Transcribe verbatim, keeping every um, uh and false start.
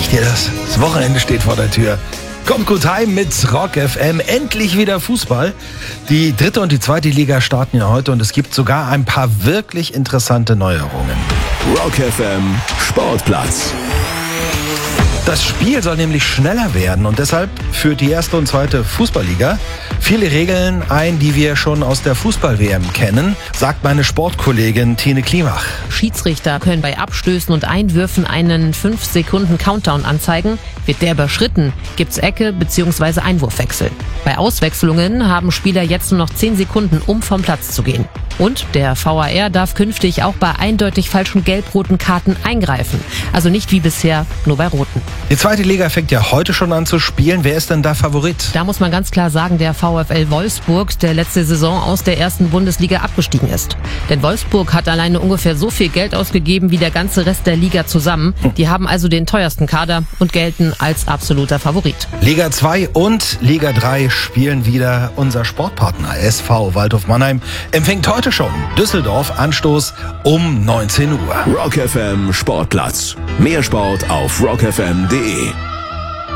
ich dir das? Das Wochenende steht vor der Tür. Kommt gut heim mit Rock F M. Endlich wieder Fußball. Die dritte und die zweite Liga starten ja heute und es gibt sogar ein paar wirklich interessante Neuerungen. Rock F M Sportplatz. Das Spiel soll nämlich schneller werden und deshalb führt die erste und zweite Fußballliga viele Regeln ein, die wir schon aus der Fußball-W M kennen, sagt meine Sportkollegin Tine Klimach. Schiedsrichter können bei Abstößen und Einwürfen einen fünf Sekunden Countdown anzeigen. Wird der überschritten, gibt's Ecke bzw. Einwurfwechsel. Bei Auswechslungen haben Spieler jetzt nur noch zehn Sekunden, um vom Platz zu gehen. Und der V A R darf künftig auch bei eindeutig falschen gelb-roten Karten eingreifen. Also nicht wie bisher, nur bei roten. Die zweite Liga fängt ja heute schon an zu spielen. Wer ist denn da Favorit? Da muss man ganz klar sagen, der VfL Wolfsburg, der letzte Saison aus der ersten Bundesliga abgestiegen ist. Denn Wolfsburg hat alleine ungefähr so viel Geld ausgegeben wie der ganze Rest der Liga zusammen. Die haben also den teuersten Kader und gelten als absoluter Favorit. Liga zwei und Liga drei spielen wieder. Unser Sportpartner S V Waldhof Mannheim empfängt heute schon Düsseldorf, Anstoß um neunzehn Uhr. Rock F M Sportplatz. Mehr Sport auf rock f m punkt d e.